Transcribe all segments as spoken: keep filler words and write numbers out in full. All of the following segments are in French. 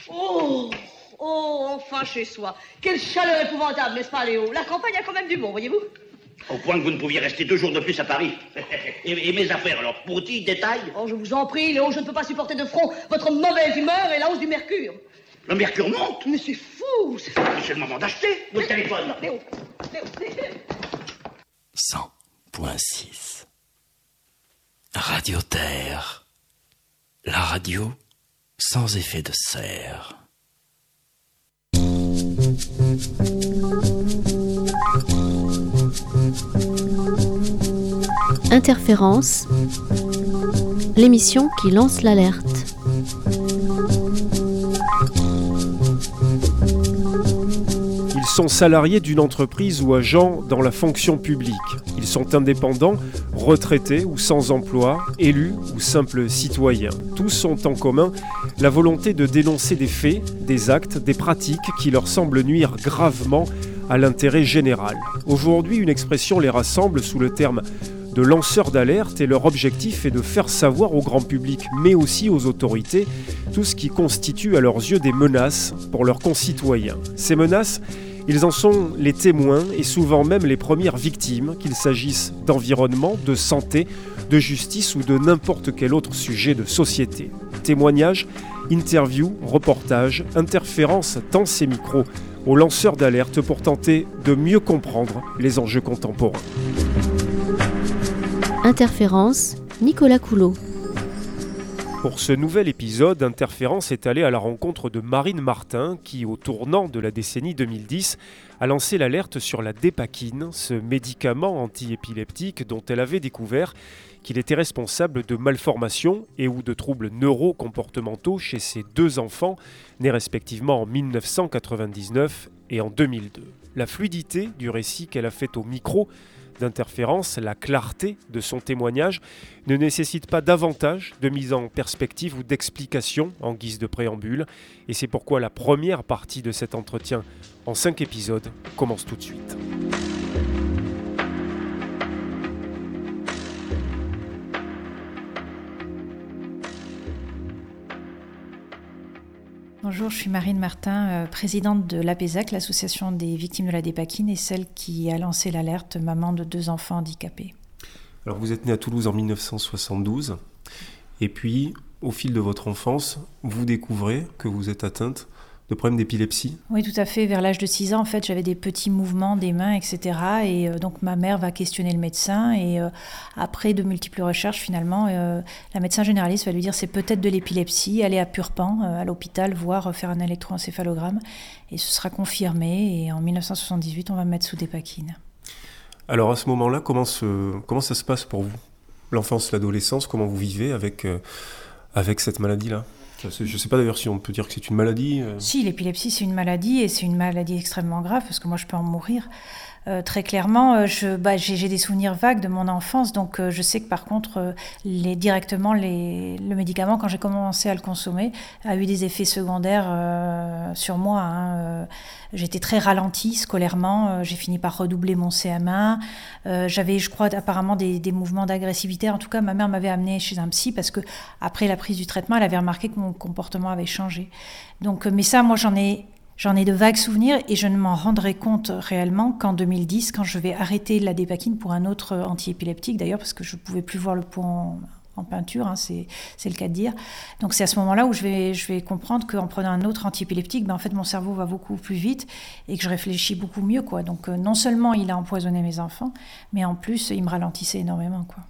Oh, oh, enfin chez soi. Quelle chaleur épouvantable, n'est-ce pas, Léo? La campagne a quand même du bon, voyez-vous? Au point que vous ne pouviez rester deux jours de plus à Paris. et, et mes affaires, alors, petits détails? Oh, je vous en prie, Léo, je ne peux pas supporter de front votre mauvaise humeur et la hausse du mercure. Le mercure monte? Mais c'est fou, c'est fou. C'est le moment d'acheter. Où est le téléphone? Léo, Léo, Léo. cent point six Radio Terre. La radio sans effet de serre. Interférence, l'émission qui lance l'alerte. Ils sont salariés d'une entreprise ou agents dans la fonction publique. Ils sont indépendants, retraités ou sans emploi, élus ou simples citoyens. Tous ont en commun la volonté de dénoncer des faits, des actes, des pratiques qui leur semblent nuire gravement à l'intérêt général. Aujourd'hui, une expression les rassemble sous le terme de lanceurs d'alerte et leur objectif est de faire savoir au grand public, mais aussi aux autorités, tout ce qui constitue à leurs yeux des menaces pour leurs concitoyens. Ces menaces, ils en sont les témoins et souvent même les premières victimes, qu'il s'agisse d'environnement, de santé, de justice ou de n'importe quel autre sujet de société. Témoignages, interviews, reportages, interférences tend ces micros aux lanceurs d'alerte pour tenter de mieux comprendre les enjeux contemporains. Interférence, Nicolas Coulot. Pour ce nouvel épisode, Interférence est allé à la rencontre de Marine Martin qui, au tournant de la décennie deux mille dix, a lancé l'alerte sur la dépakine, ce médicament antiépileptique dont elle avait découvert qu'il était responsable de malformations et ou de troubles neurocomportementaux chez ses deux enfants, nés respectivement en dix-neuf cent quatre-vingt-dix-neuf et en deux mille deux. La fluidité du récit qu'elle a fait au micro d'Interférence, la clarté de son témoignage ne nécessite pas davantage de mise en perspective ou d'explication en guise de préambule, et c'est pourquoi la première partie de cet entretien, en cinq épisodes, commence tout de suite. Bonjour, je suis Marine Martin, euh, présidente de l'A P E S A C, l'association des victimes de la dépakine, et celle qui a lancé l'alerte maman de deux enfants handicapés. Alors vous êtes née à Toulouse en dix-neuf cent soixante-douze, et puis au fil de votre enfance, vous découvrez que vous êtes atteinte de problèmes d'épilepsie. Oui, tout à fait. Vers l'âge de six ans, en fait, j'avais des petits mouvements des mains, et cetera. Et euh, donc, ma mère va questionner le médecin. Et euh, après de multiples recherches, finalement, euh, la médecin généraliste va lui dire c'est peut-être de l'épilepsie. Aller à Purpan, euh, à l'hôpital, voir euh, faire un électroencéphalogramme. Et ce sera confirmé. Et en dix-neuf cent soixante-dix-huit, on va me mettre sous dépakine. Alors, à ce moment-là, comment, se, comment ça se passe pour vous? L'enfance, l'adolescence, comment vous vivez avec, euh, avec cette maladie-là? Je ne sais pas d'ailleurs si on peut dire que c'est une maladie. Euh... Si, l'épilepsie, c'est une maladie et c'est une maladie extrêmement grave parce que moi, je peux en mourir. Euh, très clairement, euh, je, bah, j'ai, j'ai des souvenirs vagues de mon enfance, donc euh, je sais que par contre, euh, les, directement, les, le médicament, quand j'ai commencé à le consommer, a eu des effets secondaires euh, sur moi. Hein, euh, j'étais très ralentie scolairement, euh, j'ai fini par redoubler mon C M un. Euh, j'avais, je crois, apparemment des, des mouvements d'agressivité. En tout cas, ma mère m'avait amenée chez un psy parce que après la prise du traitement, elle avait remarqué que mon comportement avait changé. Donc, mais ça, moi, j'en ai... J'en ai de vagues souvenirs et je ne m'en rendrai compte réellement qu'en deux mille dix, quand je vais arrêter la dépakine pour un autre antiépileptique, d'ailleurs, parce que je ne pouvais plus voir le pot en, en peinture, hein, c'est, c'est le cas de dire. Donc c'est à ce moment-là où je vais, je vais comprendre qu'en prenant un autre antiépileptique, ben, en fait, mon cerveau va beaucoup plus vite et que je réfléchis beaucoup mieux, quoi. Donc euh, non seulement il a empoisonné mes enfants, mais en plus, il me ralentissait énormément, quoi.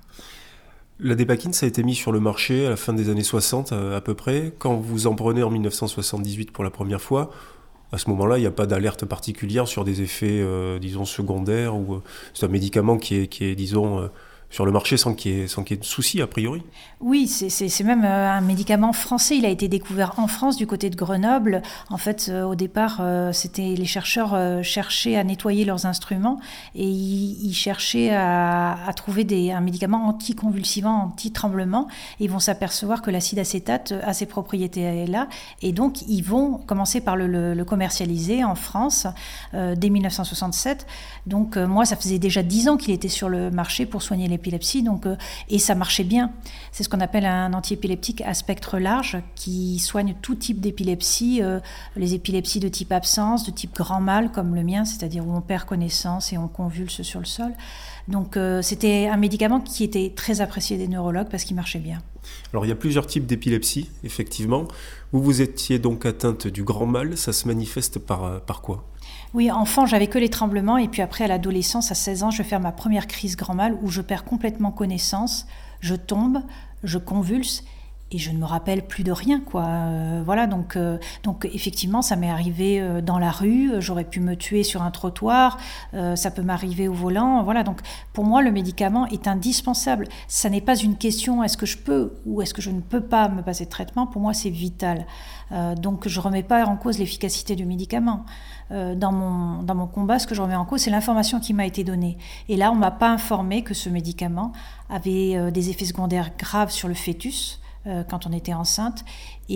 La dépakine, ça a été mis sur le marché à la fin des années soixante, à peu près. Quand vous en prenez en dix-neuf cent soixante-dix-huit pour la première fois, à ce moment-là, il n'y a pas d'alerte particulière sur des effets, euh, disons, secondaires, ou euh, c'est un médicament qui est, qui est disons, euh, sur le marché sans qu'il y ait, sans qu'il y ait de soucis, a priori. Oui, c'est, c'est, c'est même euh, un médicament français. Il a été découvert en France, du côté de Grenoble. En fait, euh, au départ, euh, c'était les chercheurs euh, cherchaient à nettoyer leurs instruments et ils, ils cherchaient à, à trouver des, un médicament anticonvulsivant, anti-tremblement. Et ils vont s'apercevoir que l'acide acétate a ces propriétés-là. Et donc, ils vont commencer par le, le, le commercialiser en France euh, dès dix-neuf cent soixante-sept. Donc, euh, moi, ça faisait déjà dix ans qu'il était sur le marché pour soigner les l'épilepsie, donc, euh, et ça marchait bien. C'est ce qu'on appelle un antiépileptique à spectre large qui soigne tout type d'épilepsie, euh, les épilepsies de type absence, de type grand mal comme le mien, c'est-à-dire où on perd connaissance et on convulse sur le sol. Donc euh, c'était un médicament qui était très apprécié des neurologues parce qu'il marchait bien. Alors il y a plusieurs types d'épilepsie, effectivement. Vous, vous étiez donc atteinte du grand mal, ça se manifeste par, par quoi ? Oui, enfant, j'avais que les tremblements, et puis après, à l'adolescence, à seize ans, je vais faire ma première crise grand mal où je perds complètement connaissance, je tombe, je convulse, et je ne me rappelle plus de rien, quoi. Euh, voilà, donc, euh, donc effectivement, ça m'est arrivé euh, dans la rue, j'aurais pu me tuer sur un trottoir, euh, ça peut m'arriver au volant, voilà. Donc pour moi, le médicament est indispensable. Ça n'est pas une question, est-ce que je peux ou est-ce que je ne peux pas me passer de traitement ? Pour moi, c'est vital. Euh, donc je ne remets pas en cause l'efficacité du médicament. Euh, dans, mon, dans mon combat, ce que je remets en cause, c'est l'information qui m'a été donnée. Et là, on ne m'a pas informé que ce médicament avait euh, des effets secondaires graves sur le fœtus, euh, quand on était enceinte.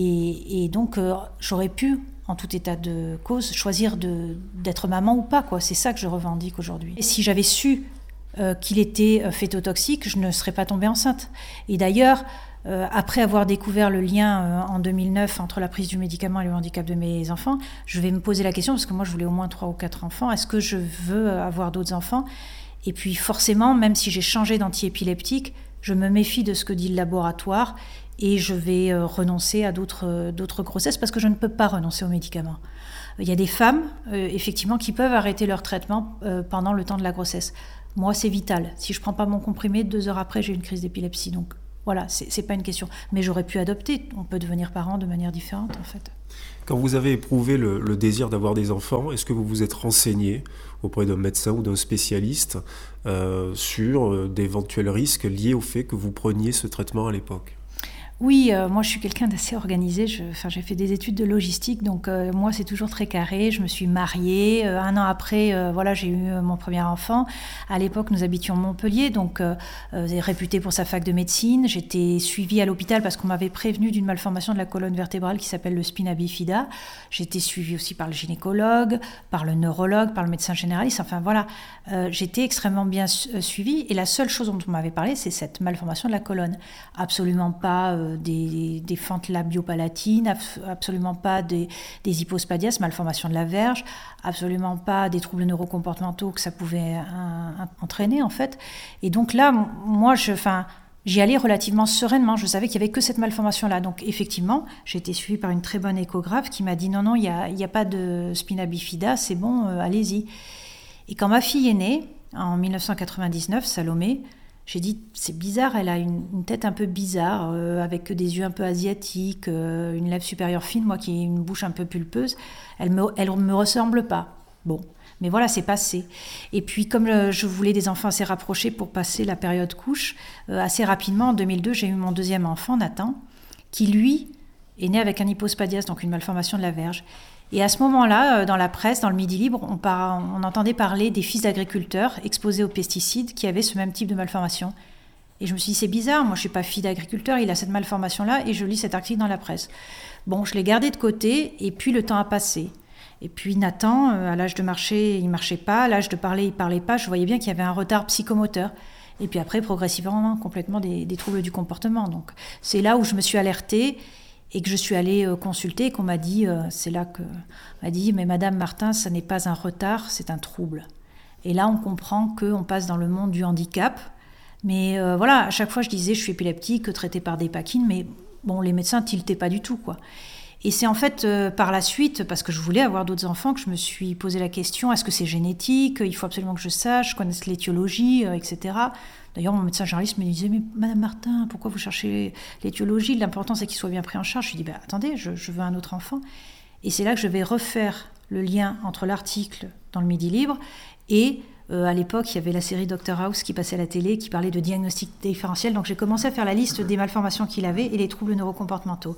Et, et donc, euh, j'aurais pu, en tout état de cause, choisir de, d'être maman ou pas, quoi. C'est ça que je revendique aujourd'hui. Et si j'avais su euh, qu'il était euh, fétotoxique, je ne serais pas tombée enceinte. Et d'ailleurs, Euh, après avoir découvert le lien euh, en deux mille neuf entre la prise du médicament et le handicap de mes enfants, je vais me poser la question, parce que moi je voulais au moins trois ou quatre enfants, est-ce que je veux avoir d'autres enfants ? Et puis forcément, même si j'ai changé d'antiépileptique, je me méfie de ce que dit le laboratoire et je vais euh, renoncer à d'autres, euh, d'autres grossesses parce que je ne peux pas renoncer aux médicaments. Il y a des femmes, euh, effectivement, qui peuvent arrêter leur traitement euh, pendant le temps de la grossesse. Moi, c'est vital. Si je ne prends pas mon comprimé, deux heures après, j'ai une crise d'épilepsie. Donc voilà, c'est, c'est pas une question. Mais j'aurais pu adopter. On peut devenir parent de manière différente, en fait. Quand vous avez éprouvé le, le désir d'avoir des enfants, est-ce que vous vous êtes renseigné auprès d'un médecin ou d'un spécialiste euh, sur euh, d'éventuels risques liés au fait que vous preniez ce traitement à l'époque ? Oui, euh, moi je suis quelqu'un d'assez organisé. Je, enfin, j'ai fait des études de logistique, donc euh, moi c'est toujours très carré. Je me suis mariée. Euh, un an après, euh, voilà, j'ai eu euh, mon premier enfant. À l'époque, nous habitions Montpellier, donc euh, euh, réputé pour sa fac de médecine. J'étais suivie à l'hôpital parce qu'on m'avait prévenu d'une malformation de la colonne vertébrale qui s'appelle le spina bifida. J'étais suivie aussi par le gynécologue, par le neurologue, par le médecin généraliste. Enfin voilà, euh, j'étais extrêmement bien su- suivie. Et la seule chose dont on m'avait parlé, c'est cette malformation de la colonne. Absolument pas euh, Des, des fentes labiopalatines, absolument pas des, des hypospadias, malformation de la verge, absolument pas des troubles neurocomportementaux que ça pouvait un, un, entraîner en fait. Et donc là, moi, je, enfin, j'y allais relativement sereinement. Je savais qu'il n'y avait que cette malformation-là. Donc effectivement, j'ai été suivie par une très bonne échographe qui m'a dit non, non, il n'y a, y a pas de spina bifida, c'est bon, euh, allez-y. Et quand ma fille est née, en dix-neuf cent quatre-vingt-dix-neuf, Salomé, j'ai dit, c'est bizarre, elle a une, une tête un peu bizarre, euh, avec des yeux un peu asiatiques, euh, une lèvre supérieure fine, moi qui ai une bouche un peu pulpeuse. Elle me, elle me ressemble pas. Bon, mais voilà, c'est passé. Et puis, comme le, je voulais des enfants assez rapprochés pour passer la période couche, euh, assez rapidement, en deux mille deux, j'ai eu mon deuxième enfant, Nathan, qui, lui, est né avec un hypospadias, donc une malformation de la verge. Et à ce moment-là, dans la presse, dans le Midi Libre, on, par, on entendait parler des fils d'agriculteurs exposés aux pesticides qui avaient ce même type de malformation. Et je me suis dit, c'est bizarre, moi je ne suis pas fille d'agriculteur, il a cette malformation-là, et je lis cet article dans la presse. Bon, je l'ai gardé de côté, et puis le temps a passé. Et puis Nathan, à l'âge de marcher, il ne marchait pas, à l'âge de parler, il ne parlait pas, je voyais bien qu'il y avait un retard psychomoteur. Et puis après, progressivement, complètement des, des troubles du comportement. Donc c'est là où je me suis alertée, et que je suis allée euh, consulter et qu'on m'a dit, euh, c'est là qu'on m'a dit, mais Madame Martin, ça n'est pas un retard, c'est un trouble. Et là, on comprend qu'on passe dans le monde du handicap. Mais euh, voilà, à chaque fois, je disais, je suis épileptique, traitée par des paquines, mais bon, les médecins tiltaient pas du tout, quoi. Et c'est en fait euh, par la suite, parce que je voulais avoir d'autres enfants, que je me suis posé la question, est-ce que c'est génétique ? Il faut absolument que je sache, je connaisse l'étiologie, euh, et cetera. D'ailleurs, mon médecin généraliste me disait, mais Madame Martin, pourquoi vous cherchez l'étiologie ? L'important, c'est qu'il soit bien pris en charge. Je lui dis, bah, attendez, je, je veux un autre enfant. Et c'est là que je vais refaire le lien entre l'article dans le Midi Libre et, euh, à l'époque, il y avait la série docteur House qui passait à la télé, qui parlait de diagnostic différentiel. Donc, j'ai commencé à faire la liste des malformations qu'il avait et les troubles neurocomportementaux.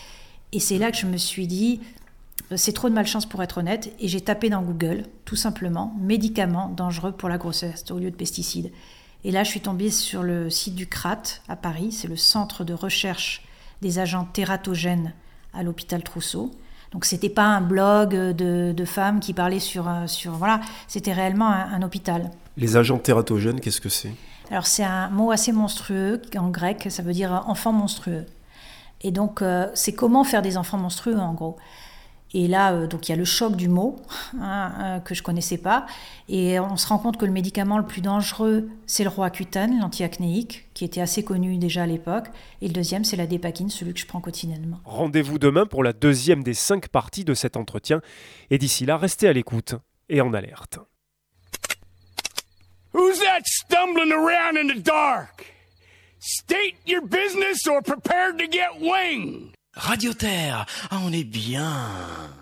Et c'est là que je me suis dit, c'est trop de malchance pour être honnête. Et j'ai tapé dans Google, tout simplement, médicaments dangereux pour la grossesse au lieu de pesticides. Et là, je suis tombée sur le site du C R A T à Paris, c'est le Centre de recherche des agents tératogènes à l'hôpital Trousseau. Donc, c'était pas un blog de, de femmes qui parlaient sur, sur... Voilà, c'était réellement un, un hôpital. Les agents tératogènes, qu'est-ce que c'est ? Alors c'est un mot assez monstrueux, en grec, ça veut dire enfant monstrueux. Et donc euh, c'est comment faire des enfants monstrueux en gros. Et là, euh, donc il y a le choc du mot, hein, euh, que je ne connaissais pas. Et on se rend compte que le médicament le plus dangereux, c'est le Roaccutane, l'antiacnéique, qui était assez connu déjà à l'époque. Et le deuxième, c'est la dépakine, celui que je prends quotidiennement. Rendez-vous demain pour la deuxième des cinq parties de cet entretien. Et d'ici là, restez à l'écoute et en alerte. Who's that stumbling around in the dark? State your business or prepare to get winged. Radio Terre, ah, on est bien.